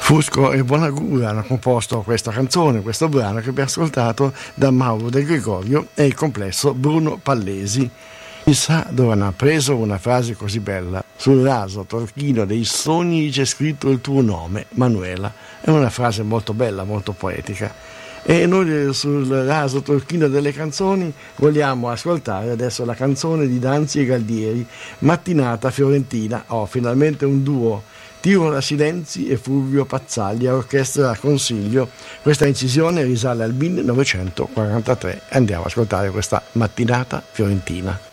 Fusco e Bonagura hanno composto questa canzone, questo brano che abbiamo ascoltato da Mauro De Gregorio e il complesso Bruno Pallesi. Chissà dove hanno preso una frase così bella. Sul raso torchino dei sogni c'è scritto il tuo nome, Manuela. È una frase molto bella, molto poetica. E noi sul raso torchino delle canzoni vogliamo ascoltare adesso la canzone di Danzi e Galdieri, Mattinata Fiorentina. Finalmente un duo. Tiro Silenzi e Fulvio Pazzaglia, orchestra Consiglio. Questa incisione risale al 1943. Andiamo ad ascoltare questa Mattinata Fiorentina.